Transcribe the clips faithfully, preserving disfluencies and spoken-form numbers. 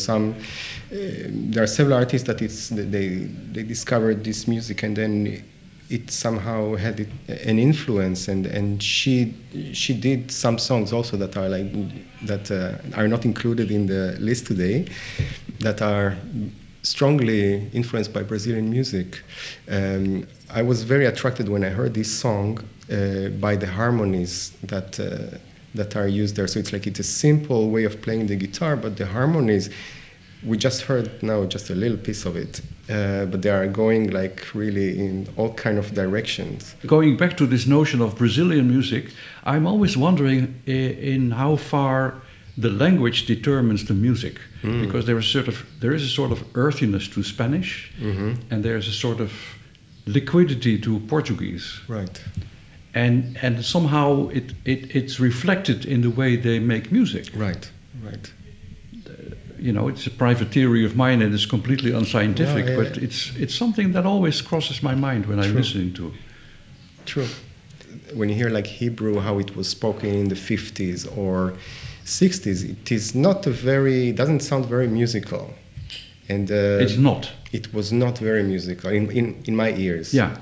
some, uh, there are several artists that it's they they discovered this music and then it somehow had it, an influence, and, and she she did some songs also that are like that uh, are not included in the list today, that are strongly influenced by Brazilian music. Um, I was very attracted when I heard this song uh, by the harmonies that uh, that are used there. So it's like it's a simple way of playing the guitar, but the harmonies, we just heard now just a little piece of it, uh, but they are going like really in all kind of directions. Going back to this notion of Brazilian music, I'm always wondering in how far the language determines the music, mm. because there is sort of there is a sort of earthiness to Spanish, mm-hmm. and there's a sort of liquidity to Portuguese. Right. And and somehow it, it it's reflected in the way they make music. Right. Right. You know, it's a private theory of mine, and it's completely unscientific, no, yeah, but yeah. it's it's something that always crosses my mind when True. I'm listening to. True. When you hear like Hebrew, how it was spoken in the fifties or sixties, it is not a very, doesn't sound very musical. And uh, it's not. It was not very musical in, in, in my ears. Yeah.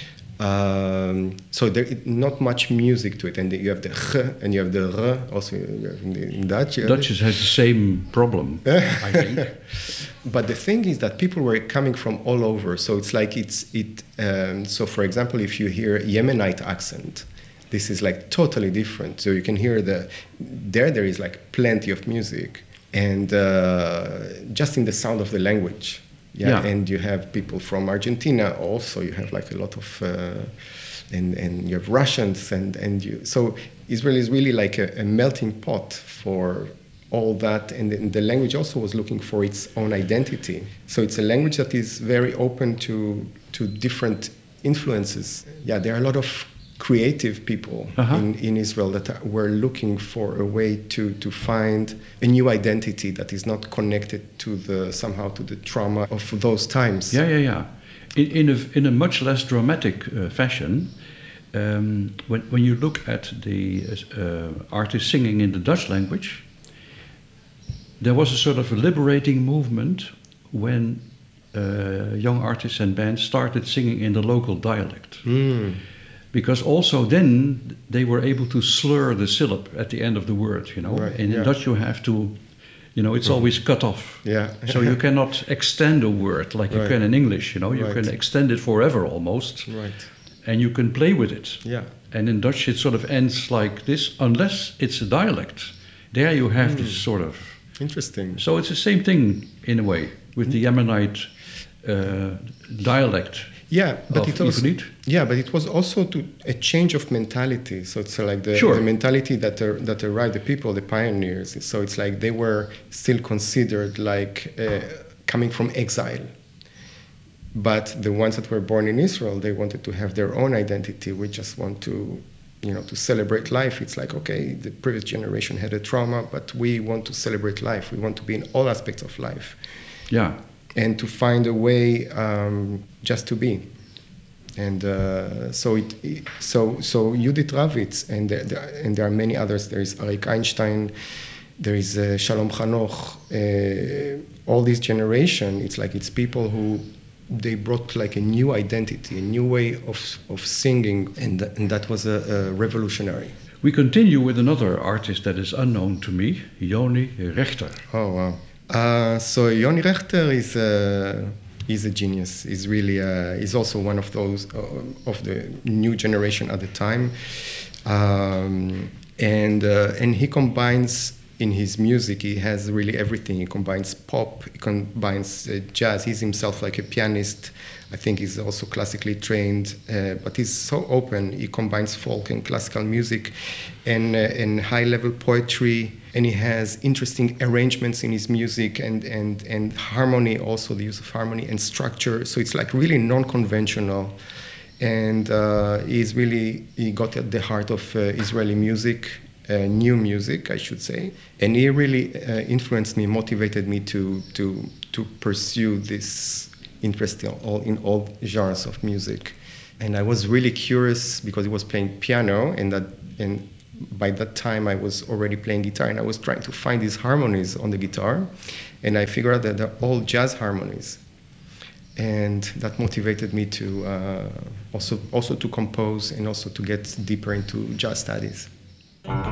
Um, so there is not much music to it, and you have the ch and you have the r also in, the, in Dutch. Dutch has the same problem, I think. But the thing is that people were coming from all over, so it's like it's it. Um, so for example, if you hear Yemenite accent, this is like totally different. So you can hear the there there is like plenty of music, and uh, just in the sound of the language. Yeah, yeah, and you have people from Argentina also. You have like a lot of, uh, and and you have Russians and and you. So Israel is really like a, a melting pot for all that, and the, and the language also was looking for its own identity. So it's a language that is very open to to different influences. Yeah, there are a lot of creative people uh-huh. in, in Israel that are, were looking for a way to, to find a new identity that is not connected to the somehow to the trauma of those times. Yeah, yeah, yeah. In, in, a, in a much less dramatic uh, fashion, um, when, when you look at the uh, artists singing in the Dutch language, there was a sort of a liberating movement when uh, young artists and bands started singing in the local dialect. Mm. Because also then they were able to slur the syllable at the end of the word, you know. Right, and in yeah. Dutch you have to, you know, it's always cut off. Yeah. So you cannot extend a word like you right. can in English, you know. You right. can extend it forever almost. Right. And you can play with it. Yeah. And in Dutch it sort of ends like this, unless it's a dialect. There you have mm. this sort of... Interesting. So it's the same thing in a way with the Yemenite uh, dialect. Yeah, but it also, Ivrit. yeah, but it was also to a change of mentality. So it's like the, sure. the mentality that are, that arrived, the people, the pioneers. So it's like they were still considered like uh, coming from exile. But the ones that were born in Israel, they wanted to have their own identity. We just want to, you know, to celebrate life. It's like, okay, the previous generation had a trauma, but we want to celebrate life. We want to be in all aspects of life. Yeah. And to find a way um, just to be, and uh, so it, so so Judith Ravitz, and there, there, and there are many others. There is Arik Einstein, there is uh, Shalom Chanoch. Uh, all this generation, it's like it's people who they brought like a new identity, a new way of of singing, and and that was a, a revolutionary. We continue with another artist that is unknown to me, Yoni Rechter. Oh wow. Uh, so Yoni Rechter is a, is a genius. He's really uh, he's also one of those uh, of the new generation at the time, um, and uh, and he combines in his music. He has really everything. He combines pop. He combines uh, jazz. He's himself like a pianist. I think he's also classically trained, uh, but he's so open. He combines folk and classical music, and uh, and high level poetry. And he has interesting arrangements in his music and, and, and harmony, also the use of harmony and structure. So it's like really non-conventional. And uh, he's really, he got at the heart of uh, Israeli music, uh, new music, I should say. And he really uh, influenced me, motivated me to, to, to pursue this interest in all, in all genres of music. And I was really curious because he was playing piano, and that and by that time I was already playing guitar, and I was trying to find these harmonies on the guitar, and I figured out that they're all jazz harmonies. And that motivated me to uh, also, also to compose and also to get deeper into jazz studies.